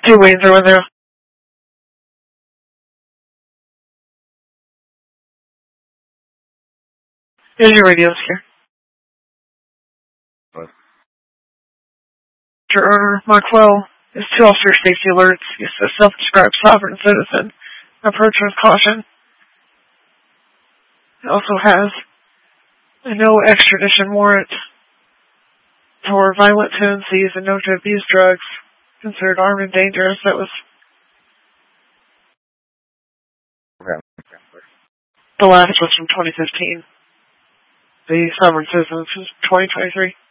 Hey, Wayne's over there. Here's your radios here. What? Your owner, Markwell, is to officer safety alerts. He's a self-described sovereign citizen. Approach with caution. It also has a no extradition warrant for violent tendencies and no to abuse drugs, considered armed and dangerous. That was Okay. the last was from 2015. The sovereign citizen was 2023.